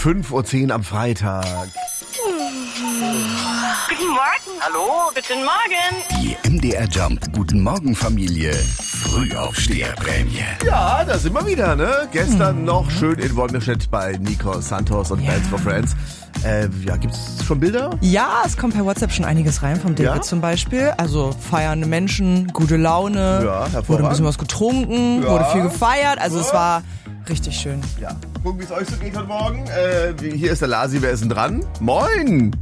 5:10 Uhr am Freitag. Guten Morgen. Hallo, guten Morgen. Die MDR Jump Guten Morgen Familie Frühaufsteherprämie. Ja, da sind wir wieder, ne? Gestern noch schön in Wolmirstedt bei Nico Santos und Bands for Friends. Gibt's schon Bilder? Ja, es kommt per WhatsApp schon einiges rein, vom David zum Beispiel. Also feiernde Menschen, gute Laune, hervorragend. wurde ein bisschen was getrunken, wurde viel gefeiert. Also es war richtig schön. Ja, gucken, wie es euch so geht heute Morgen. Hier ist der Lasi, wer ist denn dran? Moin!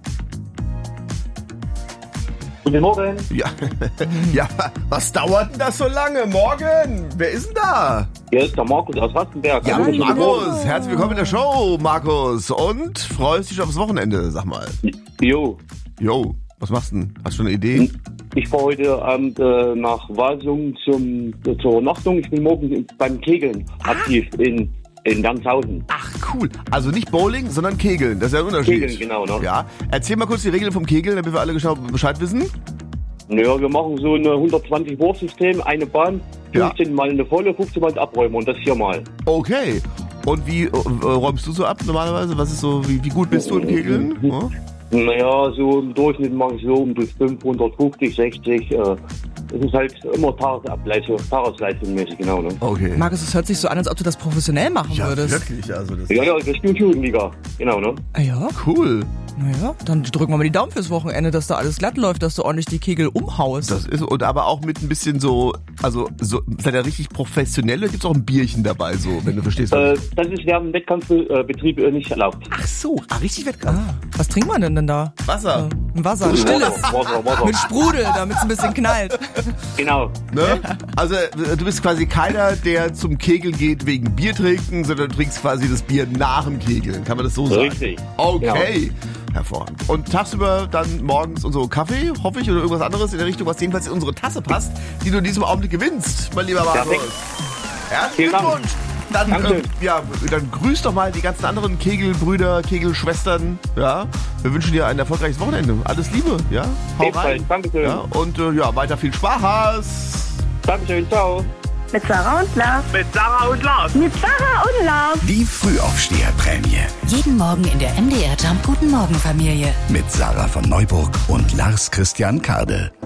Guten Morgen. Ja, was dauert denn das so lange? Morgen! Wer ist denn da? Hier ist der Markus aus Rastenberg. Ja, Hallo. Markus, herzlich willkommen in der Show, Markus. Und freust dich aufs Wochenende, sag mal. Jo. Jo, was machst du denn? Hast du eine Idee? Ich fahre heute Abend nach Walsum zur Übernachtung. Ich bin morgen beim Kegeln aktiv in Landshausen. Ach, cool. Also nicht Bowling, sondern Kegeln. Das ist ja ein Unterschied. Kegeln, genau. Ne? Ja. Erzähl mal kurz die Regeln vom Kegeln, damit wir alle genau Bescheid wissen. Naja, wir machen so ein 120-Wurfsystem, eine Bahn, 15 Mal eine volle, 15 Mal abräumen und das 4-mal. Okay. Und wie räumst du so ab normalerweise? Was ist so, wie gut bist du im Kegeln? Ja? Naja, so im Durchschnitt mache ich so um die 550, 60. Es ist halt immer tagesleistungsmäßig, genau. Ne? Okay. Markus, es hört sich so an, als ob du das professionell machen würdest. Wirklich. Also das Ja, das spielt Jugendliga, genau, ne? Ah ja? cool. Naja, dann drücken wir mal die Daumen fürs Wochenende, dass da alles glatt läuft, dass du ordentlich die Kegel umhaust. Das ist, und aber auch mit ein bisschen so, seid ihr richtig professionell oder gibt's auch ein Bierchen dabei, so, wenn du verstehst? Das ist während dem Wettkampfbetrieb nicht erlaubt. Ach so, richtig Wettkampf. Was trinkt man denn da? Wasser. Ein Wasser, stilles. Wasser. Mit Sprudel, damit es ein bisschen knallt. Genau. Ne? Also du bist quasi keiner, der zum Kegeln geht wegen Bier trinken, sondern du trinkst quasi das Bier nach dem Kegeln. Kann man das so sagen? Richtig. Okay. Hervorragend. Und tagsüber dann morgens unsere Kaffee, hoffe ich, oder irgendwas anderes in der Richtung, was jedenfalls in unsere Tasse passt, die du in diesem Augenblick gewinnst, mein lieber Markus. Perfekt. Herzlichen Vielen Dank. Glückwunsch. Dann grüß doch mal die ganzen anderen Kegelbrüder, Kegelschwestern. Ja, wir wünschen dir ein erfolgreiches Wochenende. Alles Liebe, ja. Hau rein. Dankeschön. Ja, und weiter viel Spaß. Dankeschön, ciao. Mit Sarah und Lars. Mit Sarah und Lars. Mit Sarah und Lars. Die Frühaufsteherprämie Jeden Morgen in der MDR Jump Guten Morgen Familie. mit Sarah von Neuburg und Lars Christian Kade.